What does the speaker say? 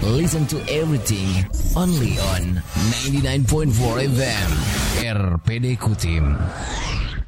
Listen to everything only on 99.4 FM RPD Kutim.